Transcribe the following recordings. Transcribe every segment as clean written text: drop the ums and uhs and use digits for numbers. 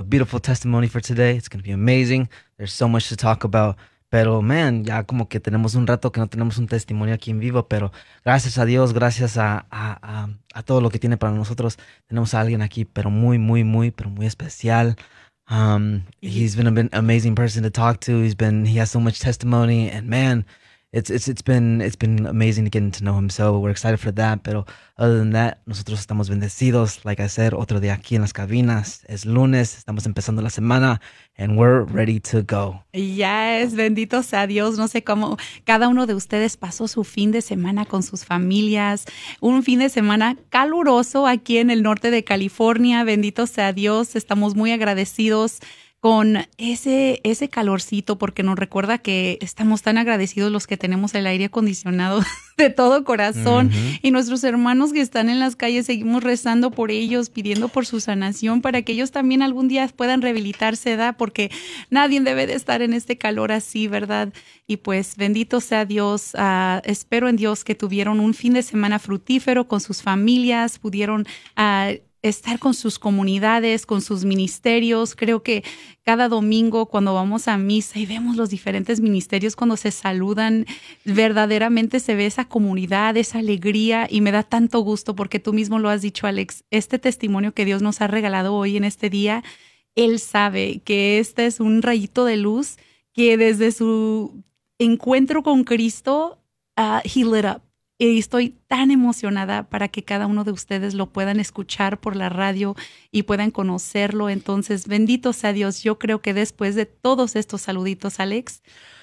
beautiful testimony for today. It's going to be amazing. There's so much to talk about. Pero, man, ya como que tenemos un rato que no tenemos un testimonio aquí en vivo, pero gracias a Dios, gracias a todo lo que tiene para nosotros, tenemos a alguien aquí, pero pero muy especial. He's been an amazing person to talk to. He has so much testimony, and man, it's been amazing getting to know him. So we're excited for that. Pero other than that, nosotros estamos bendecidos. Like I said, otro día aquí en las cabinas. Es lunes, estamos empezando la semana, and we're ready to go. Yes, bendito sea Dios. No sé cómo cada uno de ustedes pasó su fin de semana con sus familias. Un fin de semana caluroso aquí en el norte de California. Bendito sea Dios. Estamos muy agradecidos con ese calorcito, porque nos recuerda que estamos tan agradecidos los que tenemos el aire acondicionado de todo corazón. Y nuestros hermanos que están en las calles, seguimos rezando por ellos, pidiendo por su sanación, para que ellos también algún día puedan rehabilitarse, ¿verdad? Porque nadie debe de estar en este calor así, ¿verdad? Y pues bendito sea Dios. Espero en Dios que tuvieron un fin de semana fructífero con sus familias, pudieron estar con sus comunidades, con sus ministerios. Creo que cada domingo cuando vamos a misa y vemos los diferentes ministerios, cuando se saludan, verdaderamente se ve esa comunidad, esa alegría, y me da tanto gusto porque tú mismo lo has dicho, Alex, este testimonio que Dios nos ha regalado hoy en este día, Él sabe que este es un rayito de luz que desde su encuentro con Cristo, he lit up. Y estoy tan emocionada para que cada uno de ustedes lo puedan escuchar por la radio y puedan conocerlo. Entonces, bendito sea Dios. Yo creo que después de todos estos saluditos, Alex,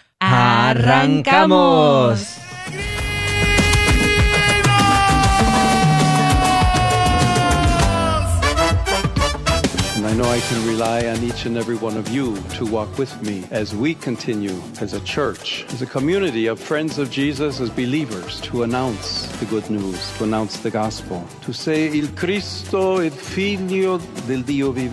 ¡arrancamos! I know I can rely on each and every one of you to walk with me as we continue as a church, as a community of friends of Jesus, as believers, to announce the good news, to announce the gospel, to say, Il Cristo, il Figlio del Dio vivente.